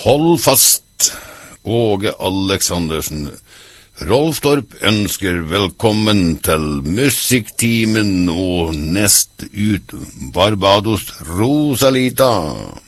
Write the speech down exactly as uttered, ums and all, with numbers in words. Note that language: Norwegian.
Hold fast, Åge Aleksandersen. Rolf Torp ønsker velkommen til musikktimen, og nest ut Barbados Rosalita.